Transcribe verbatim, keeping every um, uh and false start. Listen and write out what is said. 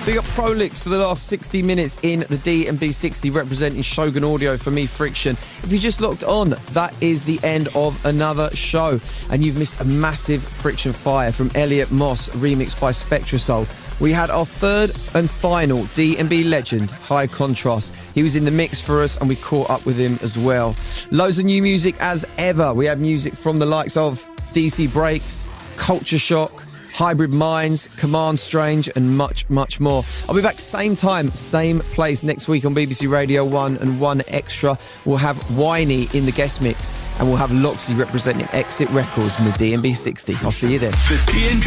Big up Prolix for the last sixty minutes in the D and B sixty, representing Shogun Audio for me, Friction. If you just locked on, that is the end of another show, and you've missed a massive Friction Fire from Elliot Moss, remixed by Spectrasol. We had our third and final D and B legend, High Contrast. He was in the mix for us and we caught up with him as well. Loads of new music as ever. We have music from the likes of D C Breaks, Culture Shock, Hybrid Minds, Command Strange, and much, much more. I'll be back same time, same place next week on B B C Radio one and one Extra. We'll have Winey in the guest mix, and we'll have Loxy representing Exit Records in the D and B sixty. I'll see you then.